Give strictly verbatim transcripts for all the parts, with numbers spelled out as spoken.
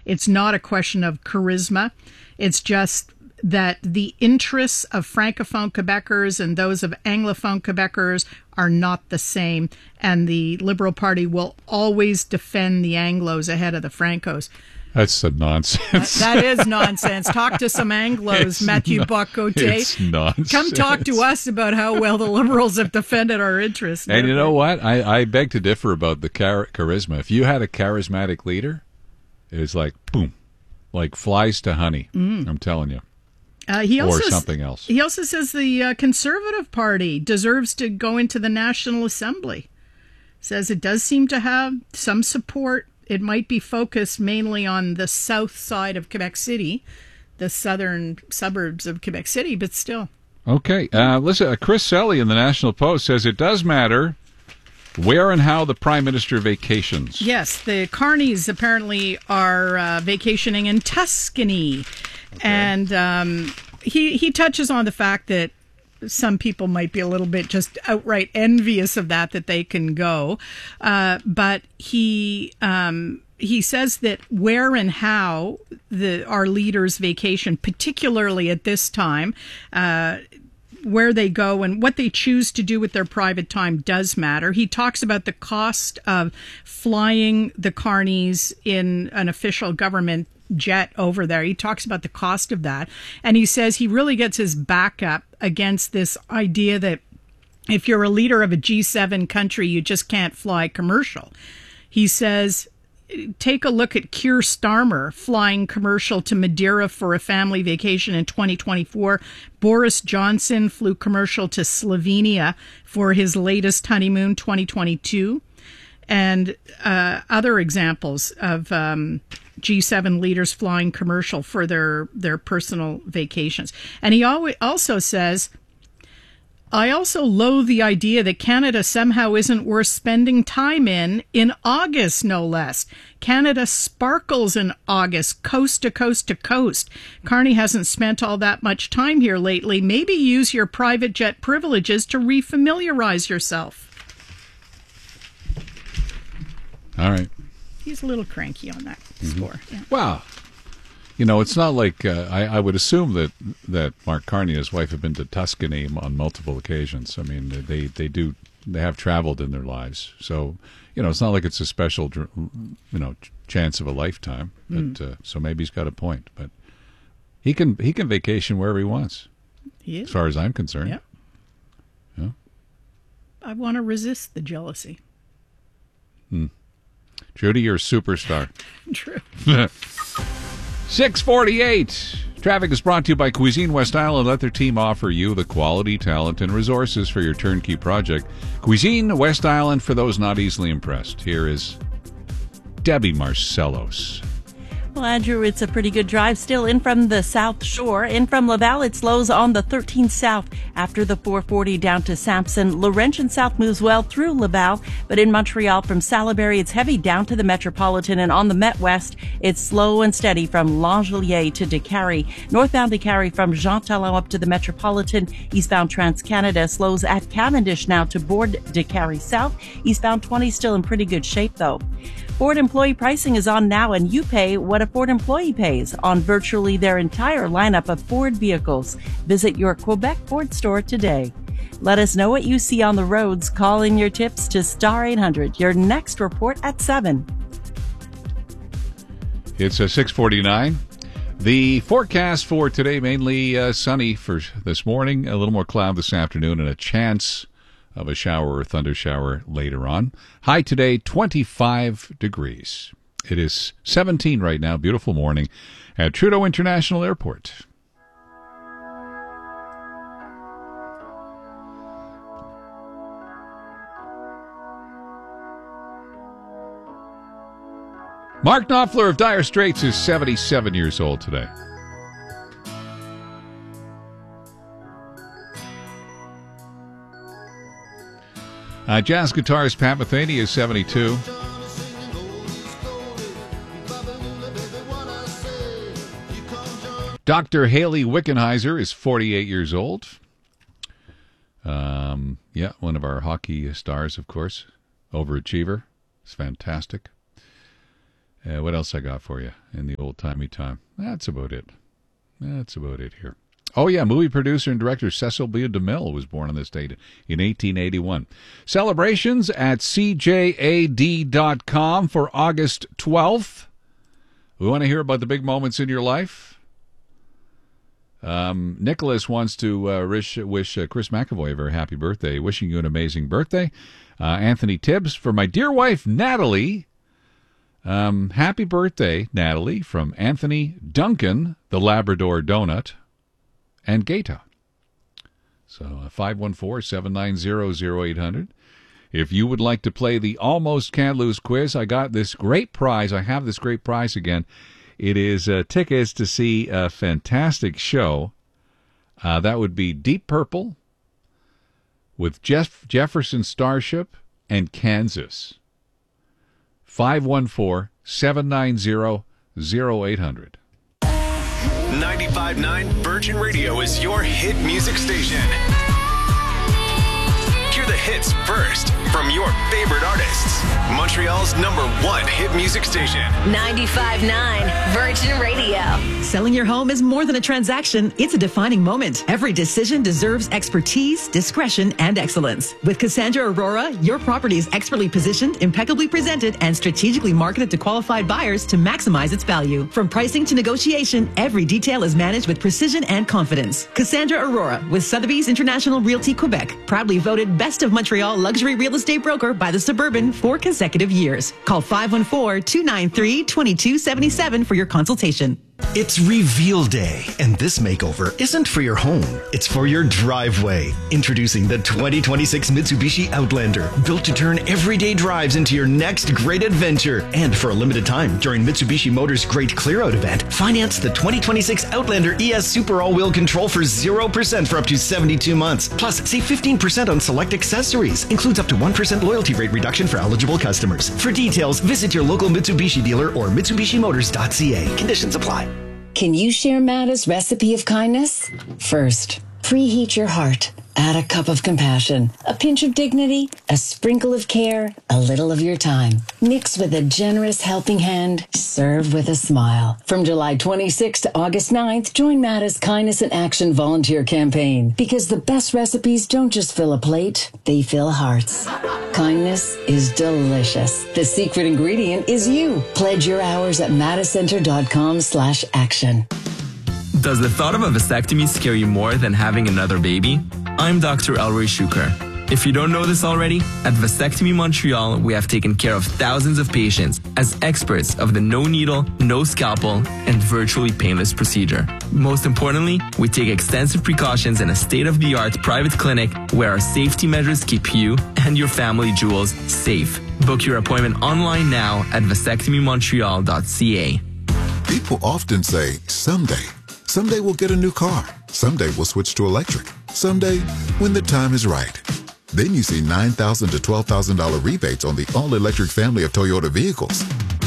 It's not a question of charisma. It's just that the interests of Francophone Quebecers and those of Anglophone Quebecers are not the same. And the Liberal Party will always defend the Anglos ahead of the Francos. That's the nonsense. That is nonsense. Talk to some Anglos, it's Mathieu Bock-Côté. It's nonsense. Come talk to us about how well the Liberals have defended our interests. And you know what? I, I beg to differ about the char- charisma. If you had a charismatic leader, it was like, boom, like flies to honey. Mm. I'm telling you. Uh, he also, or something else. He also says the uh, Conservative Party deserves to go into the National Assembly. Says it does seem to have some support. It might be focused mainly on the south side of Quebec City, the southern suburbs of Quebec City, but still. Okay. Uh, listen, uh, Chris Selly in the National Post says it does matter where and how the Prime Minister vacations. Yes, the Carneys apparently are uh, vacationing in Tuscany. Okay. And um, he, he touches on the fact that some people might be a little bit just outright envious of that, that they can go. Uh, but he um, he says that where and how the our leaders vacation, particularly at this time, uh, where they go and what they choose to do with their private time does matter. He talks about the cost of flying the Carneys in an official government jet over there. He talks about the cost of that. And he says he really gets his back up against this idea that if you're a leader of a G seven country, you just can't fly commercial. He says, take a look at Keir Starmer flying commercial to Madeira for a family vacation in twenty twenty-four. Boris Johnson flew commercial to Slovenia for his latest honeymoon, twenty twenty-two. And uh, other examples of um, G seven leaders flying commercial for their, their personal vacations. And he always also says, I also loathe the idea that Canada somehow isn't worth spending time in, in August, no less. Canada sparkles in August, coast to coast to coast. Carney hasn't spent all that much time here lately. Maybe use your private jet privileges to refamiliarize yourself. All right. He's a little cranky on that mm-hmm. score. Yeah. Wow. You know, it's not like uh, I, I would assume that that Mark Carney and his wife have been to Tuscany on multiple occasions. I mean, they they do they have traveled in their lives, so you know, it's not like it's a special you know chance of a lifetime. Mm. But uh, so maybe he's got a point. But he can he can vacation wherever he wants. He is, as far as I'm concerned. Yeah. Yeah. I want to resist the jealousy. Hmm. Judy, you're a superstar. True. six forty-eight. Traffic is brought to you by Cuisine West Island. Let their team offer you the quality, talent, and resources for your turnkey project. Cuisine West Island, for those not easily impressed. Here is Debbie Marcellos. Well, Andrew, it's a pretty good drive still in from the South Shore. In from Laval, it slows on the thirteen South after the four forty down to Sampson. Laurentian South moves well through Laval, but in Montreal from Salaberry, it's heavy down to the Metropolitan, and on the Met West, it's slow and steady from L'Angelier to Décarie. Northbound Décarie from Jean Talon up to the Metropolitan. Eastbound Trans-Canada slows at Cavendish now to board Décarie South. Eastbound twenty still in pretty good shape, though. Ford employee pricing is on now, and you pay what a Ford employee pays on virtually their entire lineup of Ford vehicles. Visit your Quebec Ford store today. Let us know what you see on the roads. Call in your tips to Star eight hundred. Your next report at seven. It's a six forty-nine. The forecast for today, mainly uh, sunny for this morning, a little more cloud this afternoon, and a chance of a shower or thunder shower later on. High today, twenty-five degrees. It is seventeen right now. Beautiful morning at Trudeau International Airport. Mark Knopfler of Dire Straits is seventy-seven years old today. Uh, jazz guitarist Pat Metheny is seventy-two. Doctor Haley Wickenheiser is forty-eight years old. Um, yeah, one of our hockey stars, of course. Overachiever. It's fantastic. Uh, what else I got for you in the old-timey time? That's about it. That's about it here. Oh, yeah, movie producer and director Cecil B. DeMille was born on this date in eighteen eighty-one. Celebrations at C J A D dot com for August twelfth. We want to hear about the big moments in your life. Um, Nicholas wants to uh, wish, wish uh, Chris McAvoy a very happy birthday. Wishing you an amazing birthday. Uh, Anthony Tibbs, for my dear wife, Natalie. Um, happy birthday, Natalie, from Anthony Duncan, the Labrador Donut, and Gaeta. So uh, five one four, seven nine zero, zero eight hundred. If you would like to play the Almost Can't Lose quiz, I got this great prize. I have this great prize again. It is uh, tickets to see a fantastic show. Uh, that would be Deep Purple with Jeff Jefferson Starship and Kansas. five one four, seven nine zero, zero eight hundred. ninety-five point nine Virgin Radio is your hit music station. Hear the hits first from your favorite artists. Montreal's number one hit music station. ninety-five point nine Virgin Radio. Selling your home is more than a transaction. It's a defining moment. Every decision deserves expertise, discretion, and excellence. With Cassandra Aurora, your property is expertly positioned, impeccably presented, and strategically marketed to qualified buyers to maximize its value. From pricing to negotiation, every detail is managed with precision and confidence. Cassandra Aurora with Sotheby's International Realty Quebec, proudly voted Best of Montreal Luxury Real Estate Broker by the Suburban for consecutive years. Call five one four, two nine three, two two seven seven for your consultation. It's Reveal Day, and this makeover isn't for your home, it's for your driveway. Introducing the twenty twenty-six Mitsubishi Outlander, built to turn everyday drives into your next great adventure. And for a limited time, during Mitsubishi Motors' Great Clear-Out event, finance the twenty twenty-six Outlander E S Super All-Wheel Control for zero percent for up to seventy-two months. Plus, save fifteen percent on select accessories. Includes up to one percent loyalty rate reduction for eligible customers. For details, visit your local Mitsubishi dealer or Mitsubishi Motors dot C A. Conditions apply. Can you share Mada's recipe of kindness? First, preheat your heart. Add a cup of compassion, a pinch of dignity, a sprinkle of care, a little of your time. Mix with a generous helping hand. Serve with a smile. From July twenty-sixth to August ninth, join Mada's Kindness in Action volunteer campaign. Because the best recipes don't just fill a plate, they fill hearts. Kindness is delicious. The secret ingredient is you. Pledge your hours at madacenter.com slash action. Does the thought of a vasectomy scare you more than having another baby? I'm Doctor Elroy Shuker. If you don't know this already, at Vasectomy Montreal, we have taken care of thousands of patients as experts of the no needle, no scalpel, and virtually painless procedure. Most importantly, we take extensive precautions in a state-of-the-art private clinic where our safety measures keep you and your family jewels safe. Book your appointment online now at vasectomy montreal dot c a. People often say, someday. Someday we'll get a new car. Someday we'll switch to electric. Someday, when the time is right. Then you see nine thousand dollars to twelve thousand dollars rebates on the all-electric family of Toyota vehicles.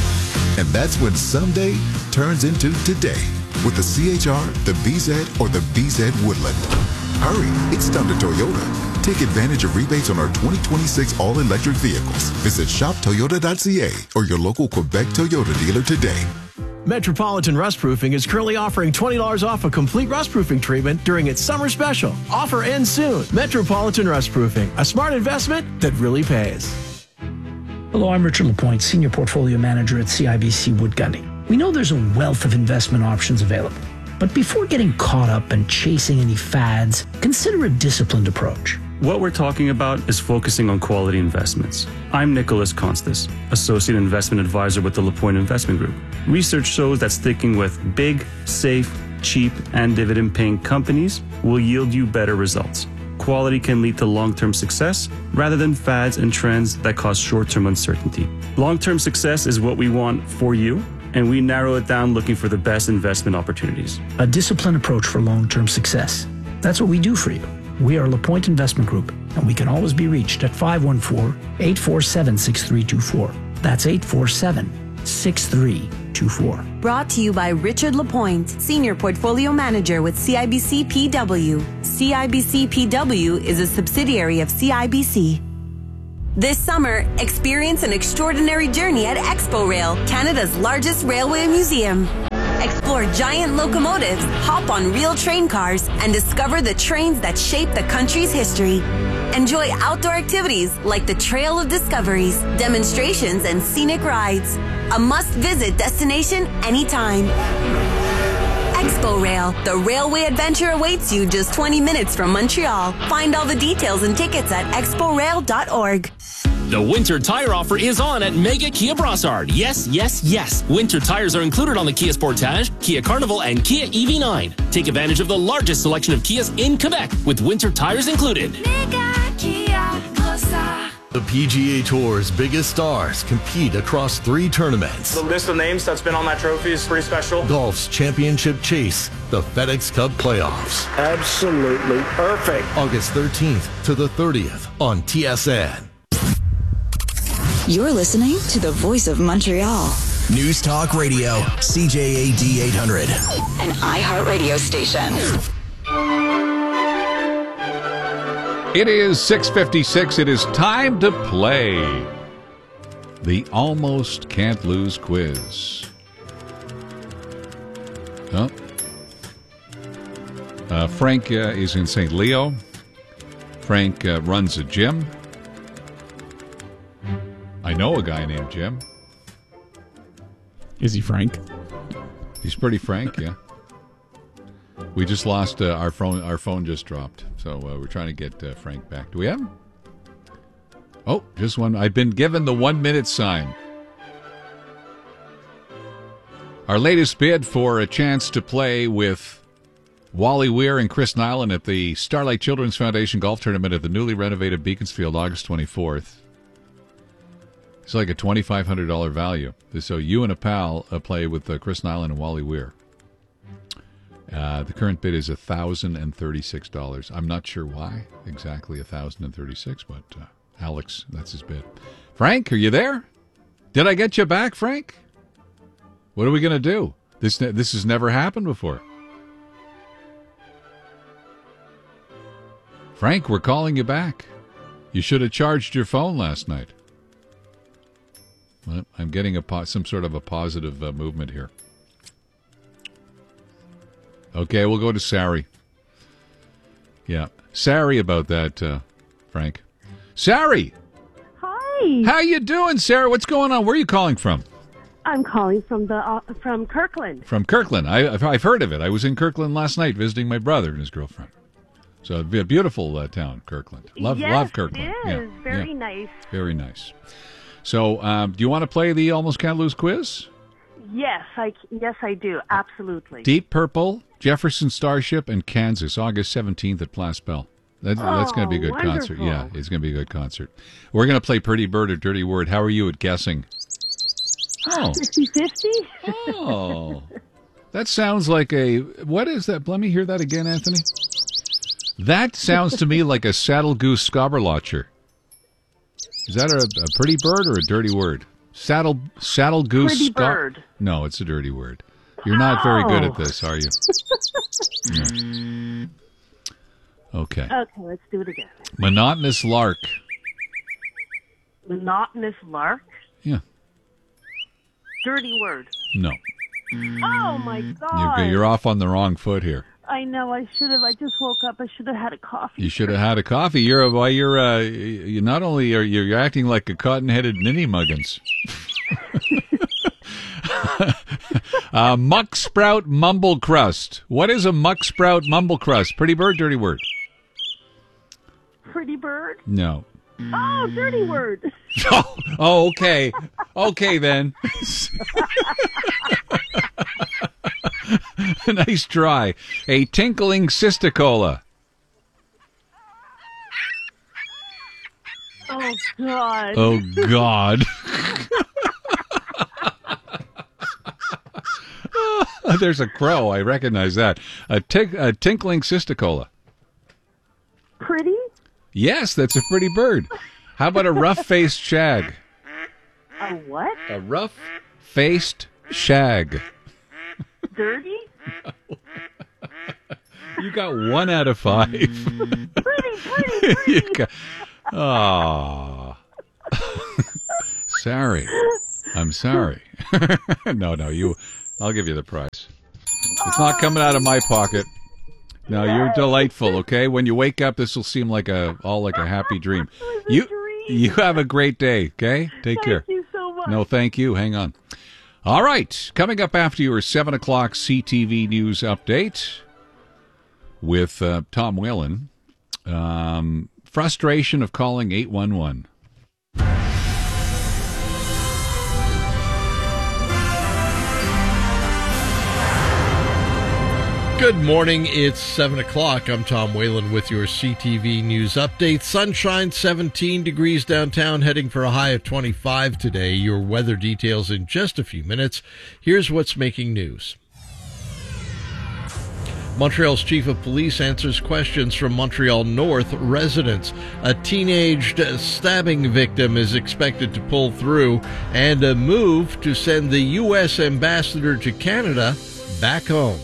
And that's when someday turns into today with the C H R, the B Z, or the B Z Woodland. Hurry, it's time to Toyota. Take advantage of rebates on our twenty twenty-six all-electric vehicles. Visit shop toyota dot c a or your local Quebec Toyota dealer today. Metropolitan Rustproofing is currently offering twenty dollars off a complete rustproofing treatment during its summer special. Offer ends soon. Metropolitan Rustproofing, a smart investment that really pays. Hello, I'm Richard Lapointe, Senior Portfolio Manager at C I B C Wood Gundy. We know there's a wealth of investment options available, but before getting caught up and chasing any fads, consider a disciplined approach. What we're talking about is focusing on quality investments. I'm Nicholas Constas, Associate Investment Advisor with the LaPointe Investment Group. Research shows that sticking with big, safe, cheap, and dividend-paying companies will yield you better results. Quality can lead to long-term success rather than fads and trends that cause short-term uncertainty. Long-term success is what we want for you, and we narrow it down looking for the best investment opportunities. A disciplined approach for long-term success. That's what we do for you. We are LaPointe Investment Group, and we can always be reached at five one four, eight four seven, six three two four. That's eight four seven, six three two four. Brought to you by Richard Lapointe, Senior Portfolio Manager with C I B C P W. C I B C P W is a subsidiary of C I B C. This summer, experience an extraordinary journey at Expo Rail, Canada's largest railway museum. Explore giant locomotives, hop on real train cars, and discover the trains that shape the country's history. Enjoy outdoor activities like the Trail of Discoveries, demonstrations, and scenic rides. A must-visit destination anytime. Expo Rail, the railway adventure awaits you just twenty minutes from Montreal. Find all the details and tickets at expo rail dot org. The winter tire offer is on at Mega Kia Brossard. Yes, yes, yes. Winter tires are included on the Kia Sportage, Kia Carnival, and Kia E V nine. Take advantage of the largest selection of Kias in Quebec with winter tires included. Mega Kia Brossard. The P G A Tour's biggest stars compete across three tournaments. The list of names that's been on that trophy is pretty special. Golf's championship chase, the FedEx Cup playoffs. Absolutely perfect. August thirteenth to the thirtieth on T S N. You're listening to the Voice of Montreal. News Talk Radio, C J A D eight hundred. An iHeartRadio station. It is six fifty-six. It is time to play the Almost Can't Lose quiz. Oh. Uh, Frank uh, is in Saint Leo. Frank uh, runs a gym. I know a guy named Jim. Is he Frank? He's pretty frank, yeah. We just lost uh, our phone. Our phone just dropped, so uh, we're trying to get uh, Frank back. Do we have him? Oh, just one. I've been given the one-minute sign. Our latest bid for a chance to play with Wally Weir and Chris Nyland at the Starlight Children's Foundation Golf Tournament at the newly renovated Beaconsfield, August twenty-fourth. It's like a twenty-five hundred dollars value. So you and a pal uh, play with uh, Chris Nyland and Wally Weir. Uh, the current bid is one thousand thirty-six dollars. I'm not sure why exactly one thousand thirty-six dollars, but uh, Alex, that's his bid. Frank, are you there? Did I get you back, Frank? What are we going to do? This this has never happened before. Frank, we're calling you back. You should have charged your phone last night. Well, I'm getting a po- some sort of a positive uh, movement here. Okay, we'll go to Sari. Yeah, Sari about that, uh, Frank. Sari! Hi! How you doing, Sarah? What's going on? Where are you calling from? I'm calling from the uh, from Kirkland. From Kirkland. I, I've, I've heard of it. I was in Kirkland last night visiting my brother and his girlfriend. So it'd be a beautiful uh, town, Kirkland. Love, yes, love Kirkland. it is. Yeah, Very yeah. nice. Very nice. So, um, do you want to play the Almost Can't Lose quiz? Yes, I yes I do. Absolutely. Deep Purple, Jefferson Starship, and Kansas, August seventeenth at Place Bell. That, oh, that's going to be a good wonderful. concert. Yeah, it's going to be a good concert. We're going to play Pretty Bird or Dirty Word. How are you at guessing? Oh. fifty-fifty? Oh. That sounds like a... What is that? Let me hear that again, Anthony. That sounds to me like a saddle goose scobberlotcher. Is that a, a pretty bird or a dirty word? Saddle saddle goose. Pretty sco- bird. No, it's a dirty word. You're not very good at this, are you? No. Okay. Okay, let's do it again. Monotonous lark. Monotonous lark? Yeah. Dirty word. No. Oh my God! You're, you're off on the wrong foot here. I know. I should have. I just woke up. I should have had a coffee. You should have had a coffee. You're a, why you're uh, you not only are you you're acting like a cotton-headed ninny muggins. uh, muck sprout mumble crust. What is a muck sprout mumble crust? Pretty bird, dirty word. Pretty bird. No. Oh, dirty word. oh, oh, okay, okay then. Nice try. A tinkling cysticola. Oh God. Oh God. There's a crow. I recognize that. A, tink- a tinkling cysticola. Pretty? Yes, that's a pretty bird. How about a rough-faced shag? A what? A rough-faced shag. Dirty? You got one out of five. Pretty, pretty, pretty. you got, oh. Sorry. I'm sorry. no, no, you. I'll give you the prize. It's not coming out of my pocket. No, you're delightful. Okay, when you wake up, this will seem like a all like a happy dream. You you have a great day. Okay, take care. Thank you so much. No, thank you. Hang on. All right, coming up after your seven o'clock C T V news update with uh, Tom Whalen. Um, frustration of calling eight one one. Good morning. It's seven o'clock. I'm Tom Whalen with your C T V News Update. Sunshine, seventeen degrees downtown, heading for a high of twenty-five today. Your weather details in just a few minutes. Here's what's making news. Montreal's chief of police answers questions from Montreal North residents. A teenaged stabbing victim is expected to pull through, and a move to send the U S ambassador to Canada back home.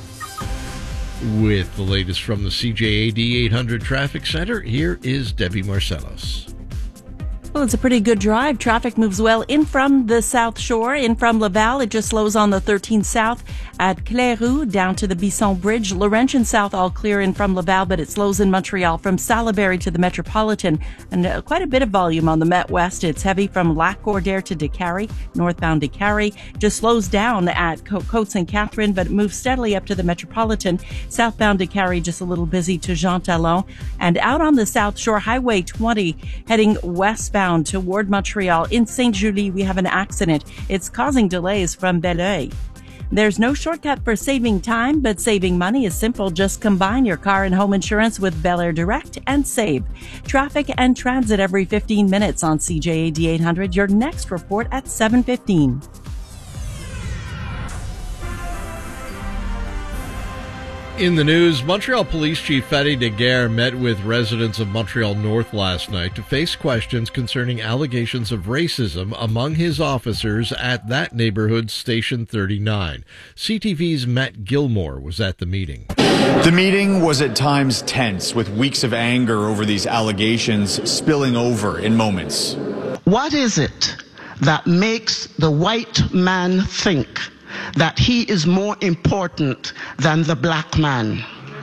With the latest from the C J A D eight hundred Traffic Center, here is Debbie Marcellos. Well, it's a pretty good drive. Traffic moves well in from the South Shore. In from Laval, it just slows on the thirteen South at Clairou down to the Bisson Bridge. Laurentian South all clear in from Laval, but it slows in Montreal from Salaberry to the Metropolitan. And uh, quite a bit of volume on the Met West. It's heavy from Lac Cordaire to Décarie, northbound Décarie. Just slows down at Côte Saint Catherine, but it moves steadily up to the Metropolitan. Southbound Décarie just a little busy to Jean Talon. And out on the South Shore, Highway twenty heading westbound toward Montreal. In Saint Julie, we have an accident. It's causing delays from Belleuil. There's no shortcut for saving time, but saving money is simple. Just combine your car and home insurance with Bel Air Direct and save. Traffic and transit every fifteen minutes on C J A D eight hundred. Your next report at seven fifteen. In the news, Montreal Police Chief Fadi Daguerre met with residents of Montreal North last night to face questions concerning allegations of racism among his officers at that neighborhood's Station thirty-nine. C T V's Matt Gilmore was at the meeting. The meeting was at times tense, with weeks of anger over these allegations spilling over in moments. What is it that makes the white man think that he is more important than the black man?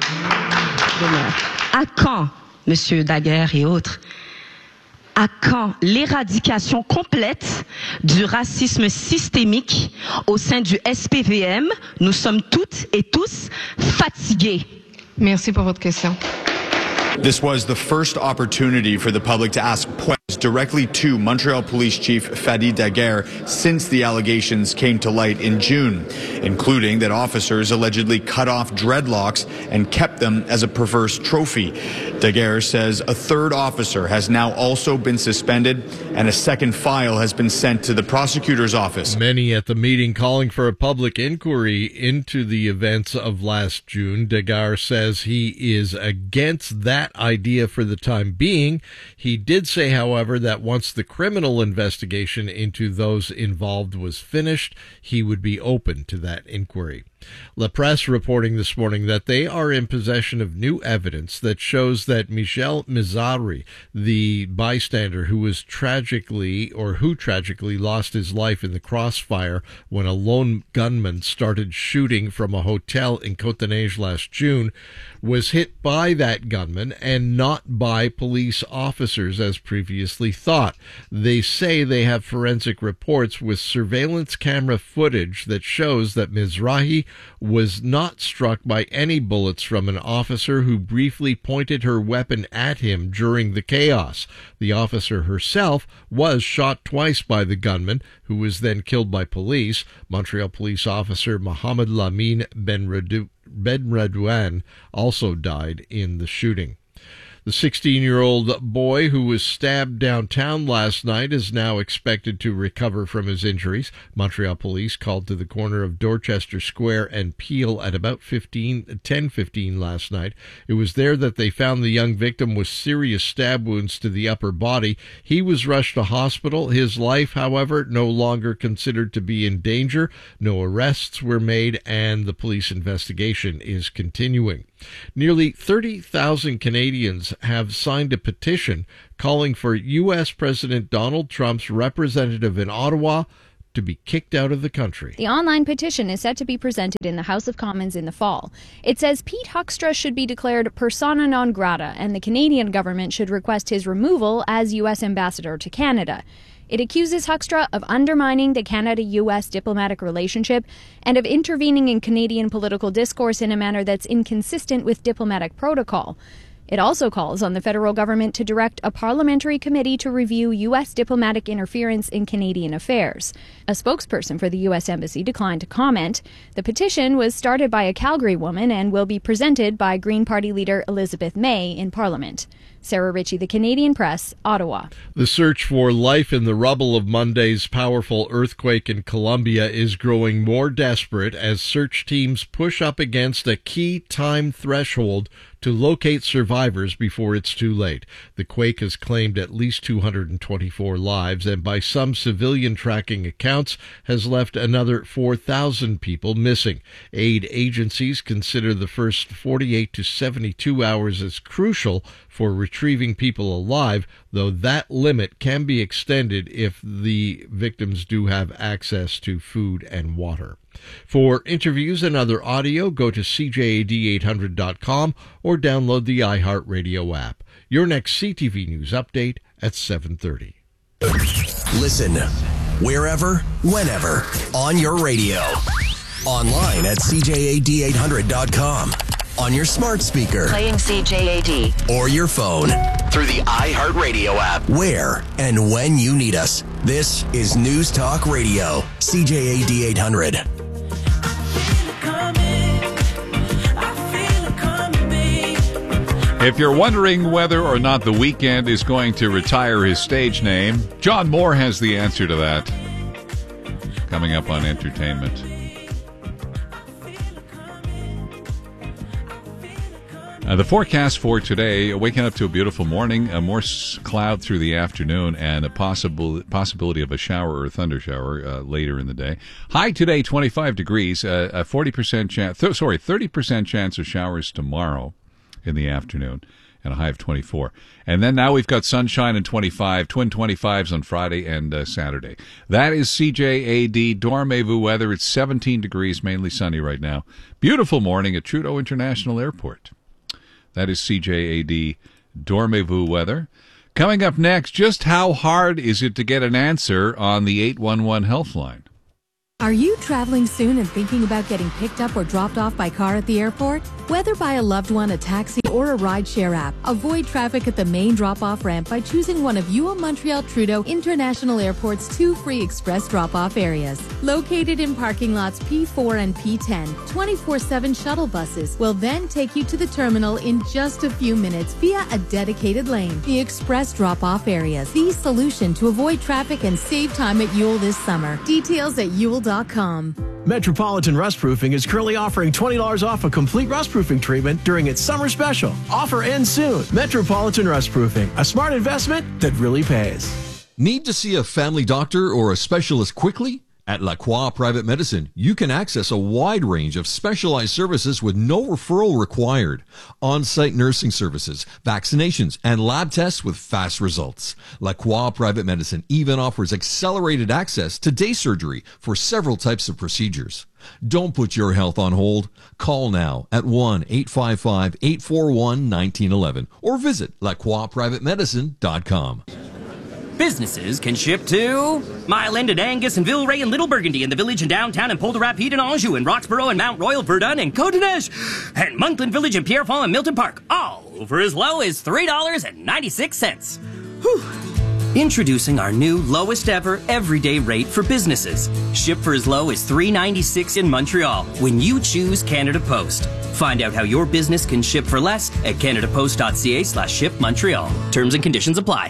À quand, Monsieur Daguerre et autres, à quand l'éradication complète du racisme systémique au sein du S P V M? Nous sommes toutes et tous fatigués. Merci pour votre question. This was the first opportunity for the public to ask questions directly to Montreal Police Chief Fadi Daguerre since the allegations came to light in June, including that officers allegedly cut off dreadlocks and kept them as a perverse trophy. Daguerre says a third officer has now also been suspended and a second file has been sent to the prosecutor's office. Many at the meeting calling for a public inquiry into the events of last June. Daguerre says he is against that idea for the time being. He did say, however, that once the criminal investigation into those involved was finished, he would be open to that inquiry. La Presse reporting this morning that they are in possession of new evidence that shows that Michel Mizari, the bystander who was tragically or who tragically lost his life in the crossfire when a lone gunman started shooting from a hotel in Côte-des-Neiges last June, was hit by that gunman and not by police officers as previously thought. They say they have forensic reports with surveillance camera footage that shows that Mizrahi was not struck by any bullets from an officer who briefly pointed her weapon at him during the chaos. The officer herself was shot twice by the gunman, who was then killed by police. Montreal police officer Mohamed Lamine Benradouane also died in the shooting. The sixteen-year-old boy who was stabbed downtown last night is now expected to recover from his injuries. Montreal police called to the corner of Dorchester Square and Peel at about ten fifteen last night. It was there that they found the young victim with serious stab wounds to the upper body. He was rushed to hospital. His life, however, no longer considered to be in danger. No arrests were made, and the police investigation is continuing. Nearly thirty thousand Canadians have signed a petition calling for U S. President Donald Trump's representative in Ottawa to be kicked out of the country. The online petition is set to be presented in the House of Commons in the fall. It says Pete Huckstra should be declared persona non grata, and the Canadian government should request his removal as U S ambassador to Canada. It accuses Huckstra of undermining the Canada-U S diplomatic relationship and of intervening in Canadian political discourse in a manner that's inconsistent with diplomatic protocol. It also calls on the federal government to direct a parliamentary committee to review U S diplomatic interference in Canadian affairs. A spokesperson for the U S Embassy declined to comment. The petition was started by a Calgary woman and will be presented by Green Party leader Elizabeth May in Parliament. Sarah Ritchie, The Canadian Press, Ottawa. The search for life in the rubble of Monday's powerful earthquake in Colombia is growing more desperate as search teams push up against a key time threshold to locate survivors before it's too late. The quake has claimed at least two hundred twenty-four lives and by some civilian tracking accounts has left another four thousand people missing. Aid agencies consider the first forty-eight to seventy-two hours as crucial for retrieving people alive, though that limit can be extended if the victims do have access to food and water. For interviews and other audio, go to C J A D eight hundred dot com or download the iHeartRadio app. Your next C T V News update at seven thirty. Listen wherever, whenever, on your radio. Online at C J A D eight hundred dot com. On your smart speaker. Playing C J A D. Or your phone. Through the iHeartRadio app. Where and when you need us. This is News Talk Radio. C J A D eight hundred. If you're wondering whether or not The Weeknd is going to retire his stage name, John Moore has the answer to that. Coming up on Entertainment. Uh, the forecast for today, waking up to a beautiful morning, a more s- cloud through the afternoon, and a possible possibility of a shower or thunder shower uh, later in the day. High today, twenty-five degrees, uh, a forty percent chance, th- sorry, thirty percent chance of showers tomorrow in the afternoon, and a high of twenty-four. And then now we've got sunshine and twenty-five, twin twenty-fives on Friday and uh, Saturday. That is C J A D Dormez-vous weather. It's seventeen degrees, mainly sunny right now. Beautiful morning at Trudeau International Airport. That is C J A D Dormez-vous weather. Coming up next, just how hard is it to get an answer on the eight one one health line? Are you traveling soon and thinking about getting picked up or dropped off by car at the airport? Whether by a loved one, a taxi, or a rideshare app, avoid traffic at the main drop-off ramp by choosing one of U O Montreal Trudeau International Airport's two free express drop-off areas. Located in parking lots P four and P ten, twenty-four seven shuttle buses will then take you to the terminal in just a few minutes via a dedicated lane. The express drop-off areas, the solution to avoid traffic and save time at Yule this summer. Details at Yule dot com. Metropolitan Rustproofing is currently offering twenty dollars off a complete rustproofing treatment during its summer special. Offer ends soon. Metropolitan Rustproofing, a smart investment that really pays. Need to see a family doctor or a specialist quickly? At La Croix Private Medicine, you can access a wide range of specialized services with no referral required. On-site nursing services, vaccinations, and lab tests with fast results. La Croix Private Medicine even offers accelerated access to day surgery for several types of procedures. Don't put your health on hold. Call now at one eight five five, eight four one, one nine one one or visit la croix private medicine dot com. Businesses can ship to Mile End and Angus and Villeray and Little Burgundy and the Village and Downtown and Polder Rapide and Anjou and Roxborough and Mount Royal, Verdun and Côte-d'Ivoire and Monkland Village and Pierrefonds and Milton Park, all for as low as three dollars and ninety-six cents. Whew. Introducing our new lowest ever everyday rate for businesses. Ship for as low as three dollars and ninety-six cents in Montreal when you choose Canada Post. Find out how your business can ship for less at canadapost.ca slash ship Montreal. Terms and conditions apply.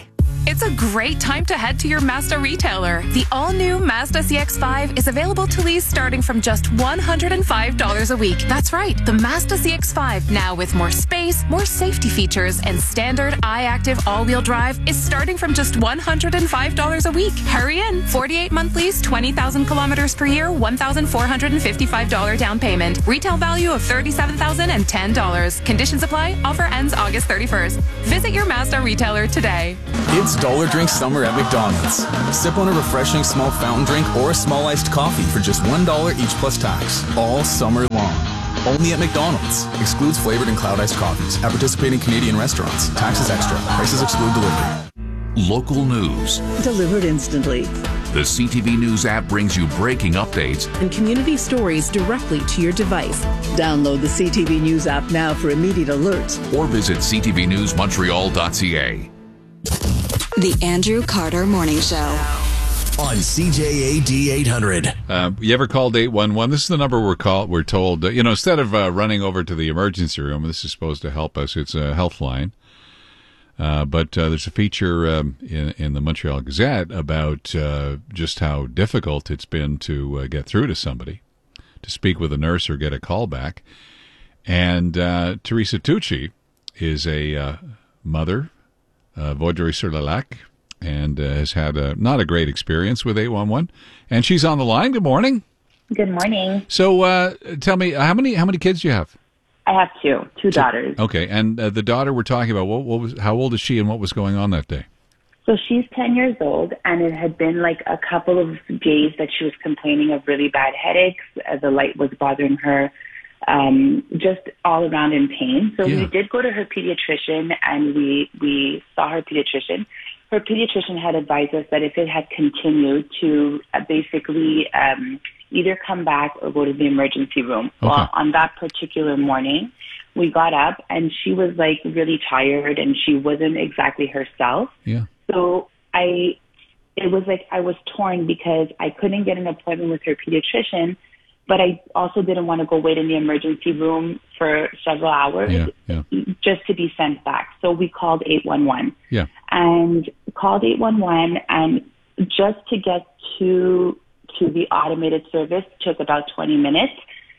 It's a great time to head to your Mazda retailer. The all-new Mazda C X five is available to lease starting from just one hundred five dollars a week. That's right, the Mazda C X five, now with more space, more safety features, and standard iActive all-wheel drive, is starting from just one hundred five dollars a week. Hurry in. forty-eight month lease, twenty thousand kilometers per year, one thousand four hundred fifty-five dollars down payment. Retail value of thirty-seven thousand ten dollars. Conditions apply. Offer ends August thirty-first. Visit your Mazda retailer today. It's Dollar Drink Summer at McDonald's. Sip on a refreshing small fountain drink or a small iced coffee for just one dollar each plus tax. All summer long. Only at McDonald's. Excludes flavored and cloud iced coffees. At participating Canadian restaurants. Taxes extra. Prices exclude delivery. Local news. Delivered instantly. The C T V News app brings you breaking updates and community stories directly to your device. Download the C T V News app now for immediate alerts. Or visit c t v news montreal dot c a. The Andrew Carter Morning Show. On C J A D eight hundred. Uh, you ever called eight one one? This is the number we're called. We're told, uh, you know, instead of uh, running over to the emergency room, this is supposed to help us. It's a health line. Uh, but uh, there's a feature um, in, in the Montreal Gazette about uh, just how difficult it's been to uh, get through to somebody, to speak with a nurse or get a call back. And uh, Teresa Tucci is a uh, mother, uh, Vaudreuil-sur-le-Lac, and uh, has had a, not a great experience with eight one one. And she's on the line. Good morning. Good morning. So uh, tell me, how many how many kids do you have? I have two, two daughters. Okay, and uh, the daughter we're talking about, what, what was, how old is she and what was going on that day? So she's ten years old, and it had been like a couple of days that she was complaining of really bad headaches. Uh, the light was bothering her, um, just all around in pain. So Yeah. we did go to her pediatrician, and we, we saw her pediatrician. Her pediatrician had advised us that if it had continued to uh, basically um, either come back or go to the emergency room. Okay. Well, on that particular morning, we got up and she was like really tired and she wasn't exactly herself. Yeah. So I, it was like I was torn because I couldn't get an appointment with her pediatrician, but I also didn't want to go wait in the emergency room for several hours Yeah, yeah. just to be sent back. So we called eight one one. Yeah. And called eight one one, and just to get to to the automated service took about twenty minutes.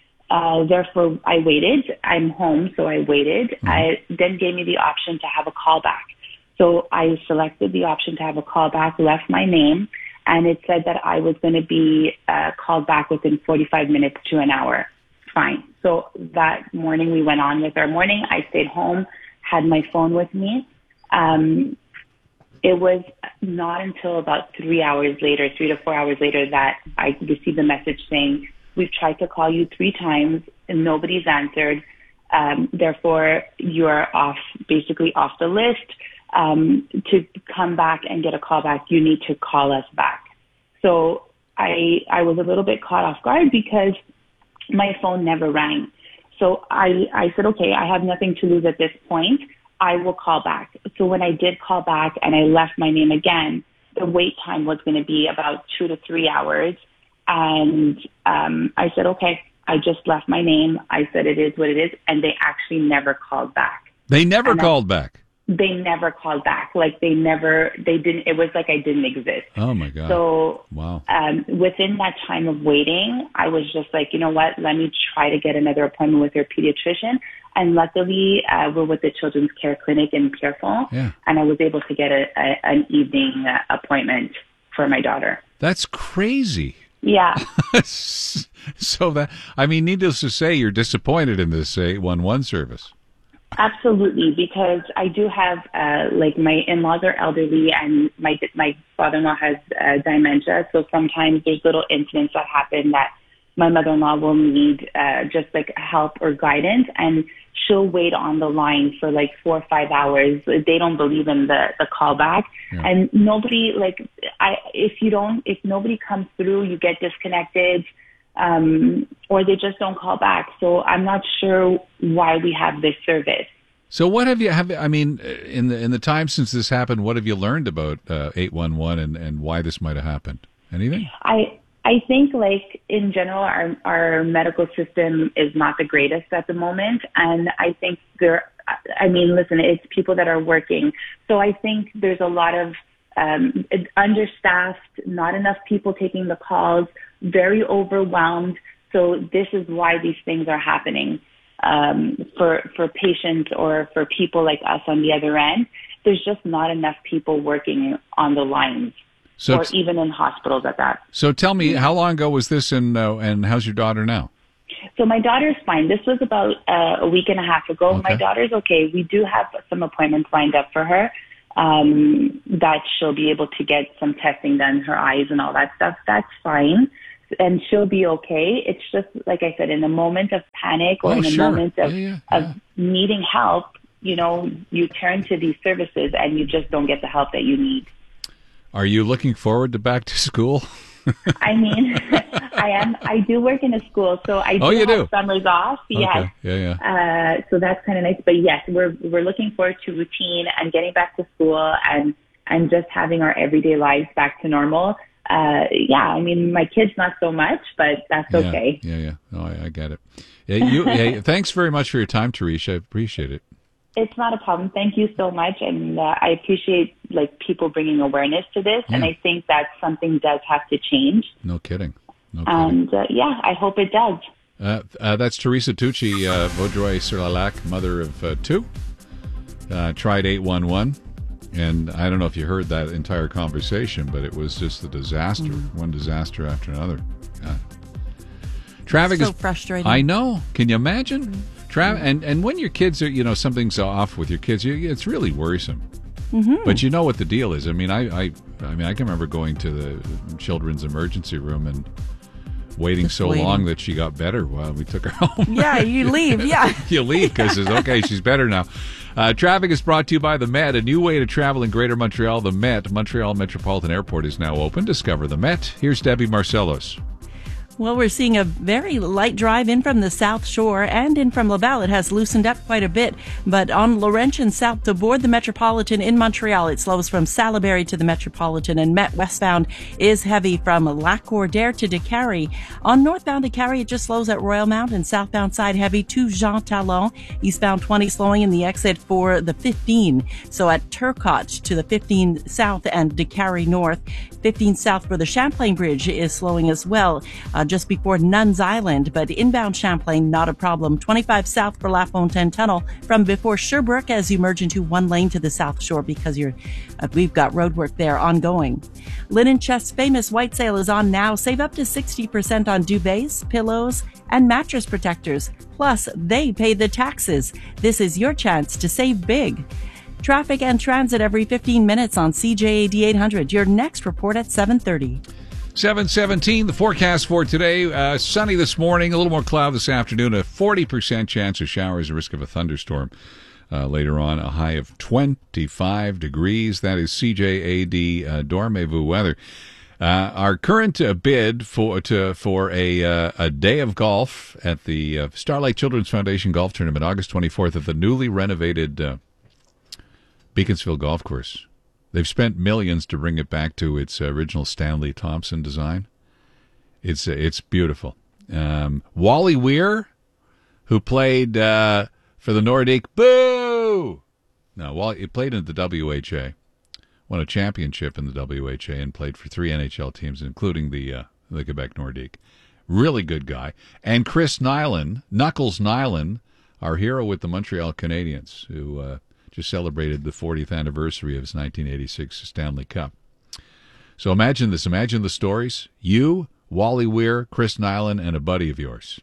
Uh, therefore, I waited. I'm home, so I waited. Mm-hmm. I then gave me the option to have a callback. So I selected the option to have a callback, left my name, and it said that I was going to be uh, called back within forty-five minutes to an hour. Fine. So that morning we went on with our morning. I stayed home, had my phone with me. Um, it was not until about three hours later, three to four hours later, that I received a message saying, we've tried to call you three times and nobody's answered. Um, therefore, you're off, basically off the list. Um, to come back and get a call back, you need to call us back. So I, I was a little bit caught off guard because my phone never rang. So I, I said, okay, I have nothing to lose at this point. I will call back. So when I did call back and I left my name again, the wait time was going to be about two to three hours. And um, I said, okay, I just left my name. I said, it is what it is. And they actually never called back. They never And I- called back. They never called back. Like they never, they didn't, it was like I didn't exist. Oh, my God. So Wow. um, within that time of waiting, I was just like, you know what, let me try to get another appointment with your pediatrician. And luckily, uh, we're with the Children's Care Clinic in Pierrefonds, Yeah. and I was able to get a, a, an evening uh, appointment for my daughter. That's crazy. Yeah. So that, I mean, needless to say, you're disappointed in this eight one one service. Absolutely, because I do have, uh, like my in-laws are elderly and my my father-in-law has uh, dementia. So sometimes there's little incidents that happen that my mother-in-law will need uh, just like help or guidance, and she'll wait on the line for like four or five hours. They don't believe in the, the callback. Yeah. And nobody, like, I if you don't, if nobody comes through, you get disconnected. Um, or they just don't call back. So I'm not sure why we have this service. So what have you have? I mean, in the in the time since this happened, what have you learned about uh, eight one one and and why this might have happened? Anything? I I think, like, in general, our our medical system is not the greatest at the moment, and I think there. I mean, listen, it's people that are working. So I think there's a lot of um, understaffed, not enough people taking the calls, very overwhelmed. So this is why these things are happening um, for for patients or for people like us on the other end. There's just not enough people working on the lines, so or even in hospitals at that. So tell me, how long ago was this, and uh, and how's your daughter now? So my daughter's fine. This was about uh, a week and a half ago. Okay. My daughter's okay. We do have some appointments lined up for her um, that she'll be able to get some testing done, her eyes and all that stuff. That's fine. And she'll be okay. It's just, like I said, in a moment of panic or Oh, in a sure. moment of, Yeah, yeah, of needing help, you know, you turn to these services and you just don't get the help that you need. Are you looking forward to back to school? I mean, I am. I do work in a school, so I do Oh, you have do? summers off. Yes. Okay. Yeah, yeah. Uh, so that's kind of nice. But yes, we're we're looking forward to routine and getting back to school and and just having our everyday lives back to normal. Uh, yeah, I mean, my kids not so much, but that's Yeah, okay. Yeah, yeah. No, I, I get it. Yeah, you, yeah, thanks very much for your time, Teresa. I appreciate it. It's not a problem. Thank you so much, and uh, I appreciate like people bringing awareness to this. And Yeah. I think that something does have to change. No kidding. No kidding. And uh, yeah, I hope it does. Uh, uh, that's Teresa Tucci, uh, Vaudreuil-sur-la-Lac, mother of uh, two. Uh, tried eight one one. And I don't know if you heard that entire conversation, but it was just a disaster. Mm. One disaster after another. God. Traffic So is frustrating. I know. Can you imagine? Tra- and and when your kids are, you know, something's off with your kids, you, it's really worrisome. Mm-hmm. But you know what the deal is. I mean, I, I, I mean, I can remember going to the children's emergency room and waiting Just so waiting. long that she got better while we took her home. Yeah, you leave. Yeah. You leave because it's okay. She's better now. Uh, traffic is brought to you by the Met, a new way to travel in Greater Montreal. The Met, Montreal Metropolitan Airport, is now open. Discover the Met. Here's Debbie Marcellos. Well, we're seeing a very light drive in from the South Shore and in from Laval. It has loosened up quite a bit, but on Laurentian south to board the Metropolitan in Montreal, it slows from Salaberry to the Metropolitan, and Met westbound is heavy from Lac Cordaire to Décarie. On northbound Décarie, it just slows at Royal Mount, and southbound side heavy to Jean Talon. Eastbound twenty slowing in the exit for the fifteen. So at Turcotte to the fifteen south and Décarie north. fifteen south for the Champlain Bridge is slowing as well. Uh, just before Nuns Island, but inbound Champlain, not a problem. twenty-five south for La Fontaine Tunnel from before Sherbrooke as you merge into one lane to the South Shore because you're, uh, we've got road work there ongoing. Linen Chest's famous white sale is on now. Save up to sixty percent on duvets, pillows, and mattress protectors. Plus, they pay the taxes. This is your chance to save big. Traffic and transit every fifteen minutes on C J A D eight hundred. Your next report at seven thirty. seven seventeen, the forecast for today. Uh, sunny this morning, a little more cloud this afternoon, a forty percent chance of showers, a risk of a thunderstorm uh, later on, a high of twenty-five degrees. That is C J A D uh, Dormez-vous weather. Uh, our current uh, bid for to, for a uh, a day of golf at the uh, Starlight Children's Foundation Golf Tournament, August twenty-fourth, at the newly renovated uh, Beaconsfield Golf Course. They've spent millions to bring it back to its original Stanley Thompson design. It's uh, it's beautiful. Um, Wally Weir, who played uh, for the Nordique, boo! No, Wally he played in the W H A, won a championship in the W H A, and played for three N H L teams, including the uh, the Quebec Nordique. Really good guy. And Chris Nyland, Knuckles Nyland, our hero with the Montreal Canadiens, who uh, just celebrated the fortieth anniversary of his nineteen eighty-six Stanley Cup. So imagine this. Imagine the stories. You, Wally Weir, Chris Nyland, and a buddy of yours.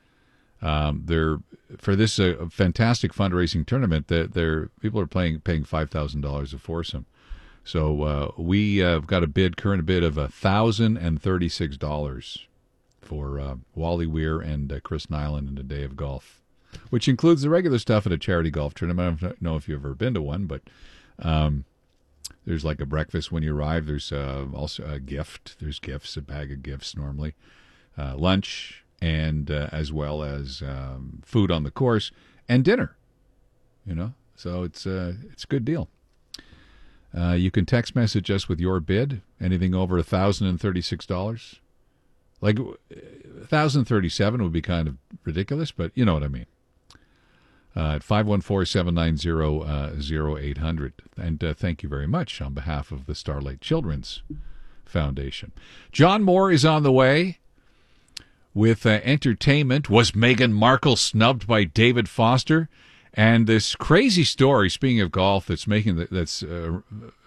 Um, they're for this uh, fantastic fundraising tournament. That they're people are playing paying five thousand dollars a foursome. So uh, we uh, got a bid, current bid of a thousand and thirty-six dollars for uh, Wally Weir and uh, Chris Nyland in a day of golf, which includes the regular stuff at a charity golf tournament. I don't know if you've ever been to one, but um, there's like a breakfast when you arrive. There's uh, also a gift. There's gifts, a bag of gifts normally, uh, lunch, and uh, as well as um, food on the course and dinner. You know, so it's uh, it's a good deal. Uh, you can text message us with your bid. Anything over a thousand and thirty-six dollars. Like one thousand thirty-seven would be kind of ridiculous, but you know what I mean. uh, at five one four, seven nine zero, zero eight hundred. And uh, thank you very much on behalf of the Starlight Children's Foundation. John Moore is on the way with uh, entertainment. Was Meghan Markle snubbed by David Foster? And this crazy story, speaking of golf, that's making the, that's uh,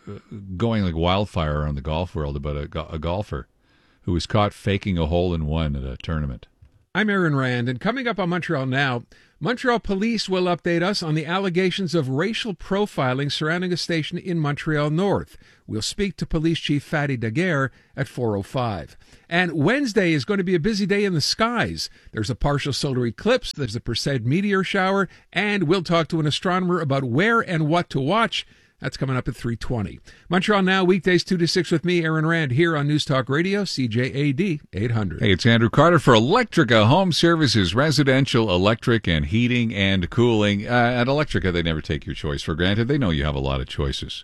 going like wildfire around the golf world about a, go- a golfer who was caught faking a hole-in-one at a tournament. I'm Aaron Rand, and coming up on Montreal Now, Montreal police will update us on the allegations of racial profiling surrounding a station in Montreal North. We'll speak to Police Chief Fadi Daguerre at four oh five. And Wednesday is going to be a busy day in the skies. There's a partial solar eclipse, there's a Perseid meteor shower, and we'll talk to an astronomer about where and what to watch. That's coming up at three twenty. Montreal Now, weekdays two to six with me, Aaron Rand, here on News Talk Radio, C J A D eight hundred. Hey, it's Andrew Carter for Electrica Home Services, residential electric and heating and cooling. Uh, at Electrica, they never take your choice for granted. They know you have a lot of choices.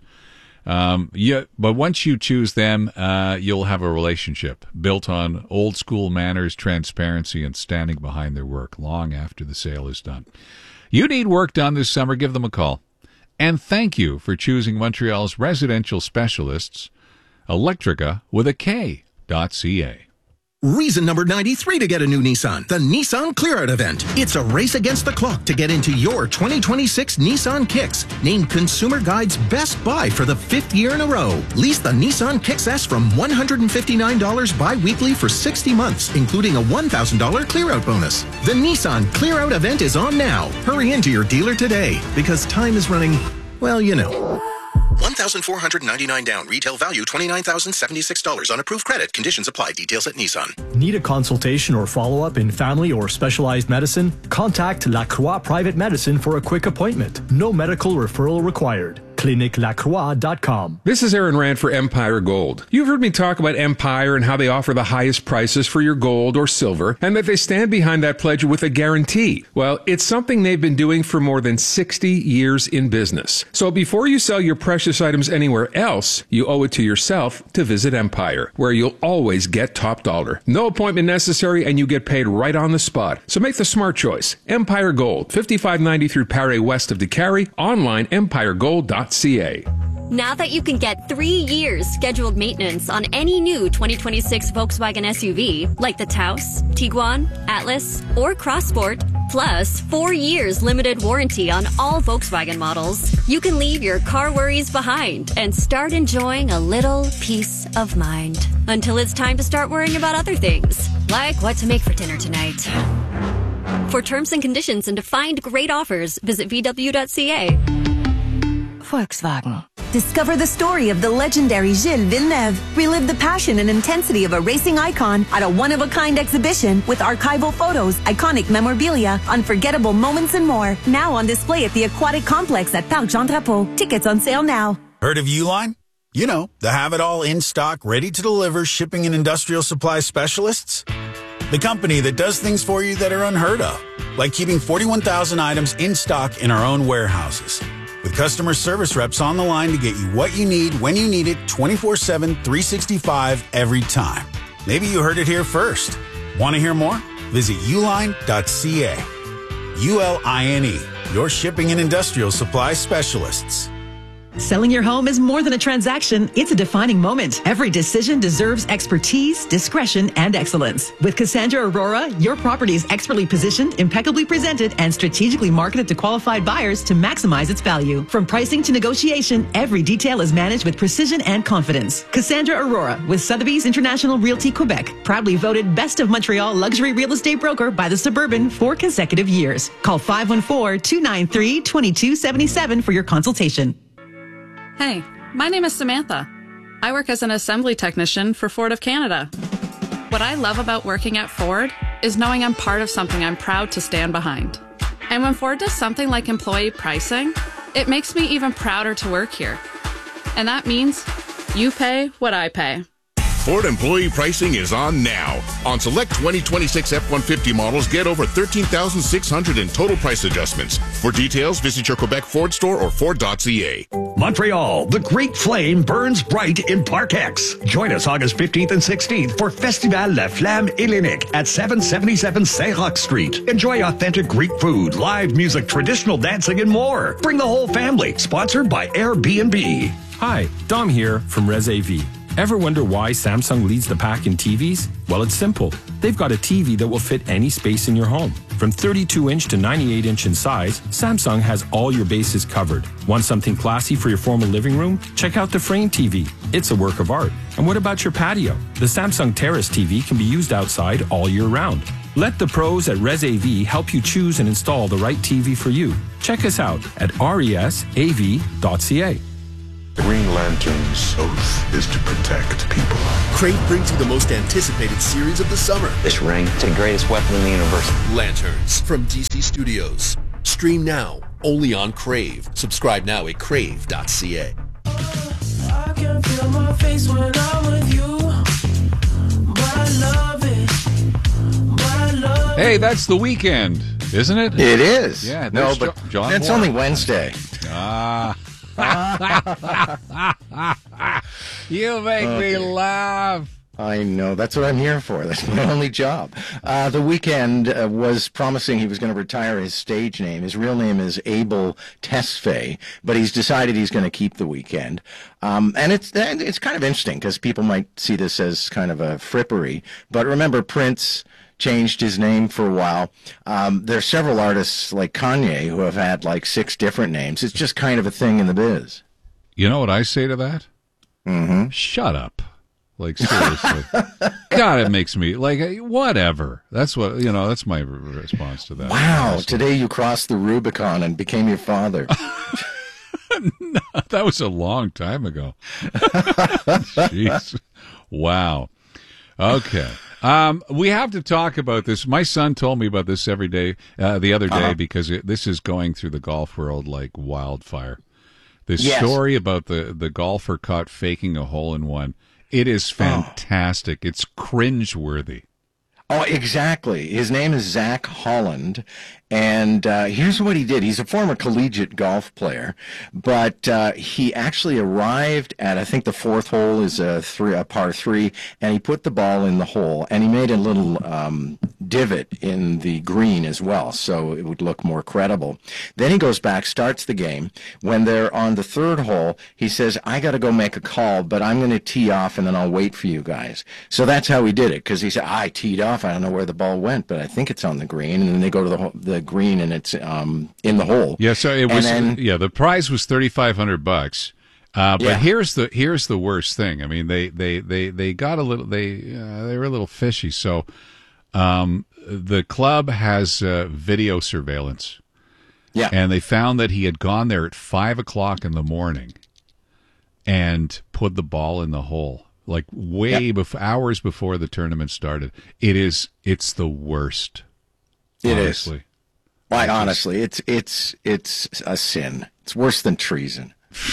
Um, yeah, but once you choose them, uh, you'll have a relationship built on old school manners, transparency, and standing behind their work long after the sale is done. You need work done this summer, give them a call. And thank you for choosing Montreal's residential specialists, Electrica with a K dot C A. Reason number ninety-three to get a new Nissan, the Nissan Clear Out event. It's a race against the clock to get into your twenty twenty-six Nissan Kicks, named Consumer Guide's best buy for the fifth year in a row. Lease the Nissan Kicks S from one hundred fifty-nine dollars bi-weekly for sixty months, including a one thousand dollars Clear Out bonus. The Nissan Clear Out event is on now. Hurry into your dealer today, because time is running, well, you know. one thousand four hundred ninety-nine dollars down. Retail value twenty-nine thousand seventy-six dollars on approved credit. Conditions apply. Details at Nissan. Need a consultation or follow-up in family or specialized medicine? Contact La Croix Private Medicine for a quick appointment. No medical referral required. clinic lacroix dot com. This is Aaron Rand for Empire Gold. You've heard me talk about Empire and how they offer the highest prices for your gold or silver, and that they stand behind that pledge with a guarantee. Well, it's something they've been doing for more than sixty years in business. So before you sell your precious items anywhere else, you owe it to yourself to visit Empire, where you'll always get top dollar. No appointment necessary, and you get paid right on the spot. So make the smart choice. Empire Gold, fifty-five ninety through Paré west of DeCarry, online empire gold dot C A. Now that you can get three years scheduled maintenance on any new twenty twenty-six Volkswagen S U V, like the Taos, Tiguan, Atlas, or Crossport, plus four years limited warranty on all Volkswagen models, you can leave your car worries behind and start enjoying a little peace of mind. Until it's time to start worrying about other things, like what to make for dinner tonight. For terms and conditions and to find great offers, visit V W dot C A. Volkswagen. Discover the story of the legendary Gilles Villeneuve. Relive the passion and intensity of a racing icon at a one-of-a-kind exhibition with archival photos, iconic memorabilia, unforgettable moments, and more. Now on display at the Aquatic Complex at Parc Jean Drapeau. Tickets on sale now. Heard of Uline? You know, the have-it-all in stock, ready-to-deliver shipping and industrial supply specialists. The company that does things for you that are unheard of, like keeping forty-one thousand items in stock in our own warehouses. With customer service reps on the line to get you what you need when you need it twenty-four seven, three sixty-five every time. Maybe you heard it here first. Want to hear more? Visit uline dot C A. U L I N E, your shipping and industrial supply specialists. Selling your home is more than a transaction. It's a defining moment. Every decision deserves expertise, discretion, and excellence. With Cassandra Aurora, your property is expertly positioned, impeccably presented, and strategically marketed to qualified buyers to maximize its value. From pricing to negotiation, every detail is managed with precision and confidence. Cassandra Aurora with Sotheby's International Realty Quebec, proudly voted Best of Montreal Luxury Real Estate Broker by the Suburban for consecutive years. Call five one four, two nine three, two two seven seven for your consultation. Hey, my name is Samantha. I work as an assembly technician for Ford of Canada. What I love about working at Ford is knowing I'm part of something I'm proud to stand behind. And when Ford does something like employee pricing, it makes me even prouder to work here. And that means you pay what I pay. Ford employee pricing is on now. On select twenty twenty-six F one fifty models, get over thirteen thousand six hundred in total price adjustments. For details, visit your Quebec Ford store or Ford dot C A. Montreal, the great flame burns bright in Park X. Join us August fifteenth and sixteenth for Festival La Flamme Hellénique at seven seventy-seven Saint-Roch Street. Enjoy authentic Greek food, live music, traditional dancing, and more. Bring the whole family. Sponsored by Airbnb. Hi, Dom here from Res A V. Ever wonder why Samsung leads the pack in T Vs? Well, it's simple. They've got a T V that will fit any space in your home. From thirty-two inch to ninety-eight inch in size, Samsung has all your bases covered. Want something classy for your formal living room? Check out the Frame T V. It's a work of art. And what about your patio? The Samsung Terrace T V can be used outside all year round. Let the pros at Res A V help you choose and install the right T V for you. Check us out at resav dot c a. Green Lantern's oath is to protect people. Crave brings you the most anticipated series of the summer. This ring, it's the greatest weapon in the universe. Lanterns from D C Studios. Stream now, only on Crave. Subscribe now at crave dot c a. I can feel my face when I'm with you, but I love it. But I love Hey, that's the weekend, isn't it? It is. Yeah, no, there's but Jo- John it's Moore. only Wednesday. Ah. You make Okay. me laugh. I know. That's what I'm here for. That's my only job. Uh, the Weeknd uh, was promising he was going to retire his stage name. His real name is Abel Tesfaye, but he's decided he's going to keep the Weeknd. Um, and it's it's kind of interesting because people might see this as kind of a frippery. But remember, Prince changed his name for a while. Um, there are several artists like Kanye who have had like six different names. It's just kind of a thing in the biz. You know what I say to that? Mm-hmm. Shut up. Like, seriously. God, it makes me, like, whatever. That's what, you know, that's my response to that. Wow, honestly. today you crossed the Rubicon and became your father. No, that was a long time ago. Jeez. Wow. Okay. Um, we have to talk about this. My son told me about this every day, uh, the other day, Uh-huh. because it, this is going through the golf world like wildfire. This Yes. story about the, the golfer caught faking a hole-in-one. It is fantastic. It's cringeworthy. Oh, exactly. His name is Zach Holland, and uh, here's what he did. He's a former collegiate golf player, but uh, he actually arrived at, I think the fourth hole is a, three, a par three, and he put the ball in the hole, and he made a little um, divot in the green as well, so it would look more credible. Then he goes back, starts the game. When they're on the third hole, he says, I got to go make a call, but I'm going to tee off, and then I'll wait for you guys. So that's how he did it, because he said, I teed off. I don't know where the ball went, but I think it's on the green. And then they go to the ho- the green, and it's um, in the hole. Yeah, so it And was. then- yeah, the prize was thirty five hundred bucks. Uh, but Yeah. here's the here's the worst thing. I mean, they they they, they got a little they uh, they were a little fishy. So um, the club has uh, video surveillance. Yeah, and they found that he had gone there at five o'clock in the morning and put the ball in the hole. Like way Yeah. before, hours before the tournament started. It is, it's the worst. It is. honestly. Why, honestly, it's it's it's a sin. It's worse than treason.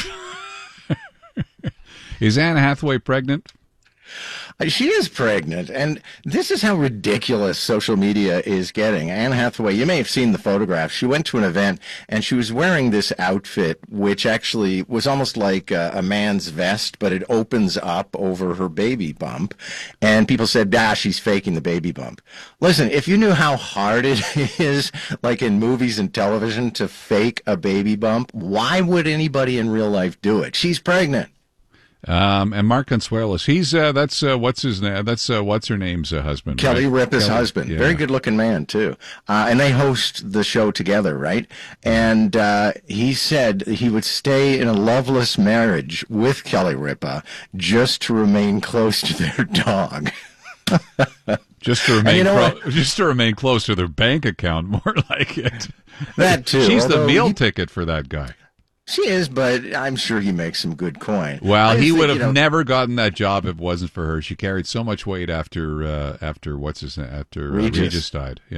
Is Anne Hathaway pregnant? Uh, She is pregnant, and this is how ridiculous social media is getting. Anne Hathaway, you may have seen the photograph. She went to an event, and she was wearing this outfit, which actually was almost like a, a man's vest, but it opens up over her baby bump. And people said, ah, she's faking the baby bump. Listen, if you knew how hard it is, like in movies and television, to fake a baby bump, why would anybody in real life do it? She's pregnant. Um, and Mark Consuelos, he's uh, that's uh, what's his name? That's uh, what's her name's uh, husband, Kelly right? Ripa's Kelly- husband. yeah. Very good-looking man, too. Uh, and they host the show together, right? And uh, he said he would stay in a loveless marriage with Kelly Ripa just to remain close to their dog. Just to And remain, you know clo- just to remain close to their bank account, more like it. That, too, She's the although meal he- ticket for that guy. She is, but I'm sure he makes some good coin. Well, I just he think, would have you know, never gotten that job if it wasn't for her. She carried so much weight after uh, after what's his name after uh, Regis. Regis died. Yeah.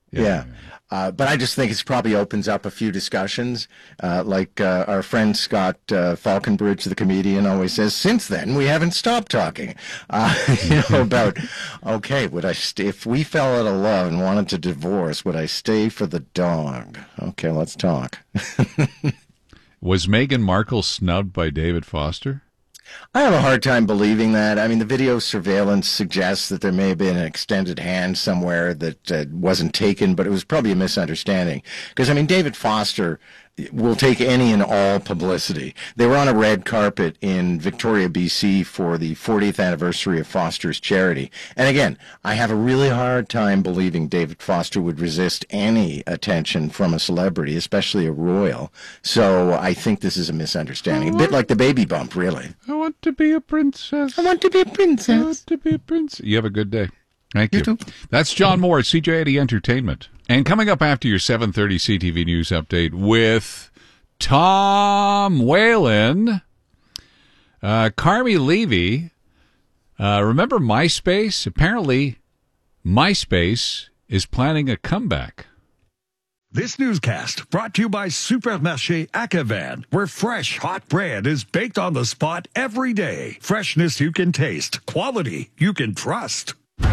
Yeah. yeah. Uh, but I just think it probably opens up a few discussions. Uh, like uh, our friend Scott uh, Falconbridge, the comedian, always says, since then, we haven't stopped talking. Uh, you know, about, okay, would I stay, if we fell out of love and wanted to divorce, would I stay for the dog? Okay, let's talk. Was Meghan Markle snubbed by David Foster? I have a hard time believing that. I mean, the video surveillance suggests that there may have been an extended hand somewhere that uh, wasn't taken, but it was probably a misunderstanding. Because, I mean, David Foster will take any and all publicity. They were on a red carpet in Victoria, B C for the fortieth anniversary of Foster's charity. And again, I have a really hard time believing David Foster would resist any attention from a celebrity, especially a royal. So I think this is a misunderstanding. A bit like the baby bump, really. I want to be a princess. I want to be a princess. I want to be a princess. You have a good day. Thank you. you. That's John Moore at C J eighty Entertainment. And coming up after your seven thirty C T V News Update with Tom Whalen, uh, Carmi Levy. Uh, remember MySpace? Apparently, MySpace is planning a comeback. This newscast brought to you by Supermarché Akavan, where fresh, hot bread is baked on the spot every day. Freshness you can taste, quality you can trust.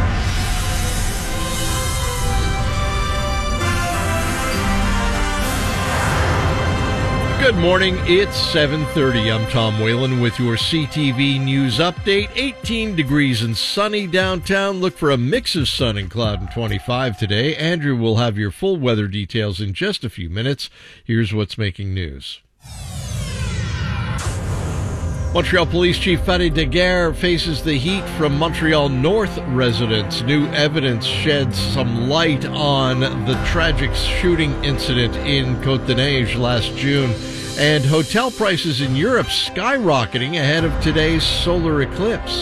Good morning, it's seven thirty. I'm Tom Whalen with your C T V News Update. eighteen degrees and sunny downtown. Look for a mix of sun and cloud and twenty-five today. Andrew will have your full weather details in just a few minutes. Here's what's making news. Montreal Police Chief Fadi Daguerre faces the heat from Montreal North residents. New evidence sheds some light on the tragic shooting incident in Côte-des-Neiges last June. And hotel prices in Europe skyrocketing ahead of today's solar eclipse.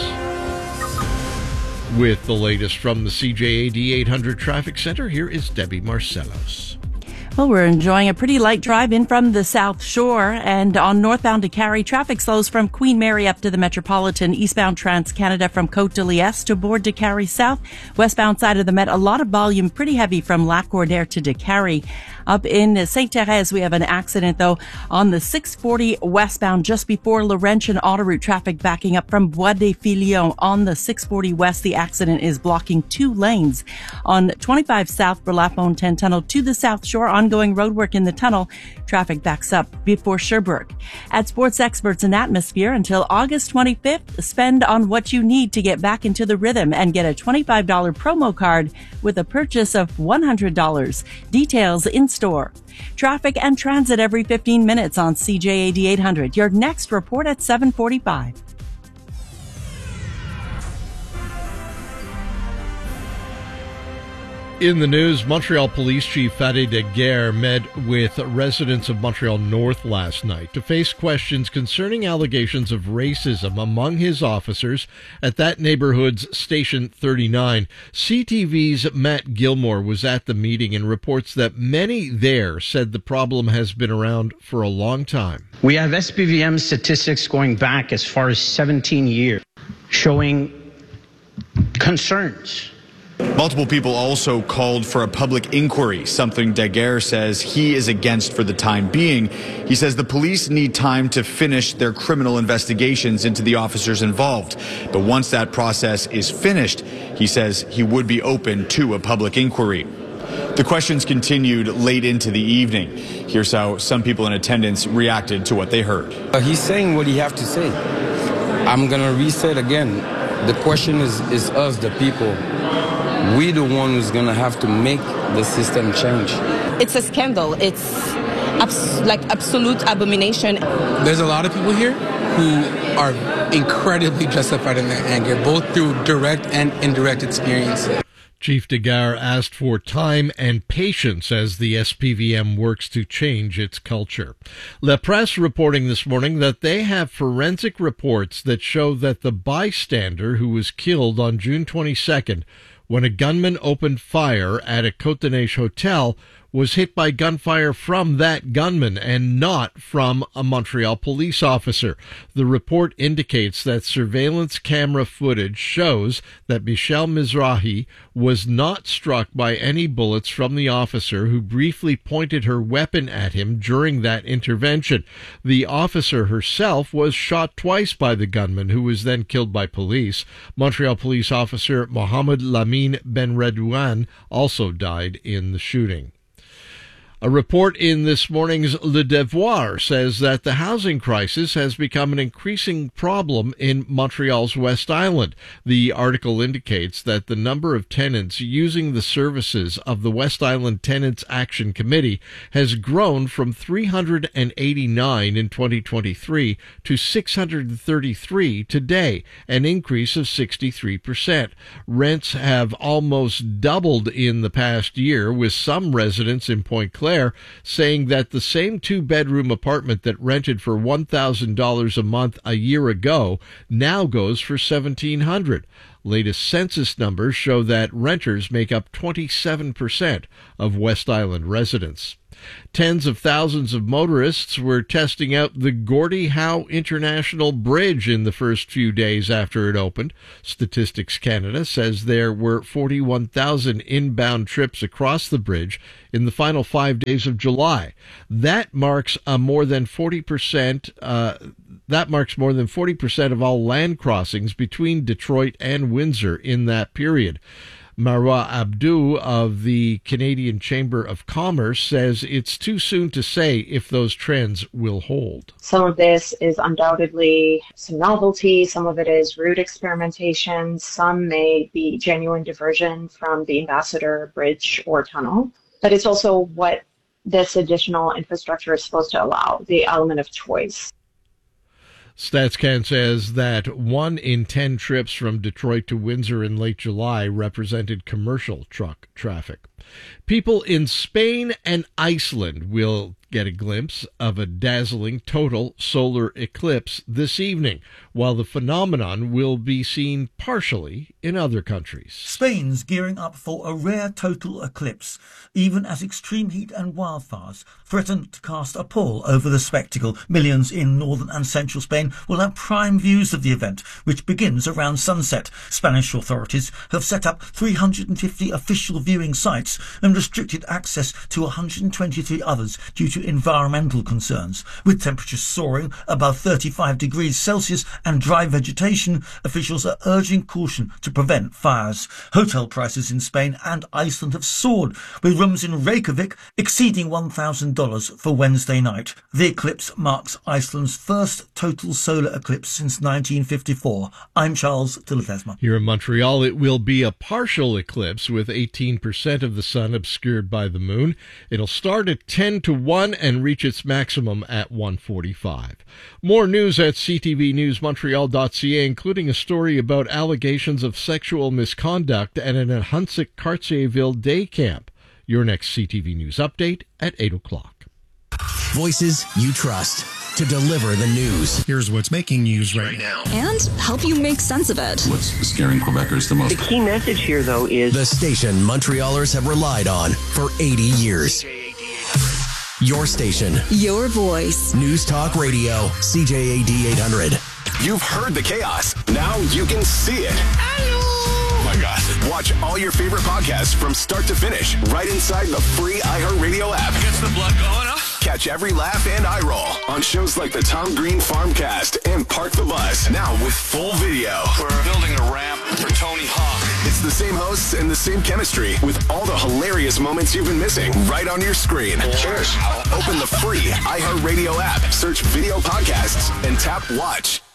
With the latest from the C J A D eight hundred Traffic Center, here is Debbie Marcellos. Well, we're enjoying a pretty light drive in from the South Shore, and on northbound to Cary, traffic slows from Queen Mary up to the Metropolitan, eastbound Trans-Canada from Côte-de-Liesse to Bourg de Cary South, westbound side of the Met, a lot of volume, pretty heavy from Lac-Cordaire to de Cary. Up in Sainte-Thérèse, we have an accident, though, on the six forty westbound just before Laurentian Autoroute, traffic backing up from Bois des Filions. On the six forty west, the accident is blocking two lanes. On twenty-five south for La-Fontaine Tunnel to the South Shore, ongoing roadwork in the tunnel, traffic backs up before Sherbrooke. At Sports Experts and Atmosphere, until August twenty-fifth, spend on what you need to get back into the rhythm and get a twenty-five dollars promo card with a purchase of one hundred dollars. Details in store. Traffic and transit every fifteen minutes on C J A D eight hundred. Your next report at seven forty-five. In the news, Montreal Police Chief Fadi Daguerre met with residents of Montreal North last night to face questions concerning allegations of racism among his officers at that neighborhood's Station thirty-nine. C T V's Matt Gilmore was at the meeting and reports that many there said the problem has been around for a long time. We have S P V M statistics going back as far as seventeen years, showing concerns. Multiple people also called for a public inquiry, something Daguerre says he is against for the time being. He says the police need time to finish their criminal investigations into the officers involved. But once that process is finished, he says he would be open to a public inquiry. The questions continued late into the evening. Here's how some people in attendance reacted to what they heard. Uh, he's saying what he have to say. I'm going to reset again. The question is, is us, the people. We the one who's going to have to make the system change. It's a scandal. It's abs- like absolute abomination. There's a lot of people here who are incredibly justified in their anger, both through direct and indirect experience. Chief Daguerre asked for time and patience as the S P V M works to change its culture. La Presse reporting this morning that they have forensic reports that show that the bystander who was killed on June twenty-second when a gunman opened fire at a Côte-des-Neiges hotel was hit by gunfire from that gunman and not from a Montreal police officer. The report indicates that surveillance camera footage shows that Michelle Mizrahi was not struck by any bullets from the officer who briefly pointed her weapon at him during that intervention. The officer herself was shot twice by the gunman, who was then killed by police. Montreal police officer Mohamed Lamine Benredouane also died in the shooting. A report in this morning's Le Devoir says that the housing crisis has become an increasing problem in Montreal's West Island. The article indicates that the number of tenants using the services of the West Island Tenants Action Committee has grown from three hundred eighty-nine in twenty twenty-three to six hundred thirty-three today, an increase of sixty-three percent. Rents have almost doubled in the past year, with some residents in Point Claire saying that the same two-bedroom apartment that rented for one thousand dollars a month a year ago now goes for seventeen hundred dollars. Latest census numbers show that renters make up twenty-seven percent of West Island residents. Tens of thousands of motorists were testing out the Gordie Howe International Bridge in the first few days after it opened. Statistics Canada says there were forty-one thousand inbound trips across the bridge in the final five days of July. That marks a more than forty percent uh, that marks more than forty percent of all land crossings between Detroit and Windsor in that period. Marwa Abdu of the Canadian Chamber of Commerce says it's too soon to say if those trends will hold. Some of this is undoubtedly some novelty, some of it is route experimentation, some may be genuine diversion from the Ambassador Bridge or tunnel, but it's also what this additional infrastructure is supposed to allow, the element of choice. StatsCan says that one in ten trips from Detroit to Windsor in late July represented commercial truck traffic. People in Spain and Iceland will get a glimpse of a dazzling total solar eclipse this evening, while the phenomenon will be seen partially in other countries. Spain's gearing up for a rare total eclipse, even as extreme heat and wildfires threaten to cast a pall over the spectacle. Millions in northern and central Spain will have prime views of the event, which begins around sunset. Spanish authorities have set up three hundred fifty official viewing sites and restricted access to one hundred twenty-three others due to environmental concerns. With temperatures soaring above thirty-five degrees Celsius and dry vegetation, officials are urging caution to prevent fires. Hotel prices in Spain and Iceland have soared, with rooms in Reykjavik exceeding one thousand dollars for Wednesday night. The eclipse marks Iceland's first total solar eclipse since nineteen fifty-four. I'm Charles de Ledesma. Here in Montreal, it will be a partial eclipse with eighteen percent of the sun obscured by the moon. It'll start at ten to one and reach its maximum at one forty-five. More news at c t v news montreal dot c a, including a story about allegations of sexual misconduct at an Huntsic Cartierville day camp. Your next C T V News update at eight o'clock. Voices you trust to deliver the news. Here's what's making news right now. And help you make sense of it. What's scaring Quebecers the most? The key message here, though, is the station Montrealers have relied on for eighty years. Your station. Your voice. News Talk Radio, C J A D eight hundred. You've heard the chaos. Now you can see it. Oh my God. Watch all your favorite podcasts from start to finish right inside the free iHeartRadio app. Gets the blood going up. Catch every laugh and eye roll on shows like the Tom Green Farmcast and Park the Bus. Now with full video. We're building a ramp for Tony Hawk. It's the same hosts and the same chemistry with all the hilarious moments you've been missing right on your screen. Cheers. Open the free iHeartRadio app, search video podcasts, and tap watch.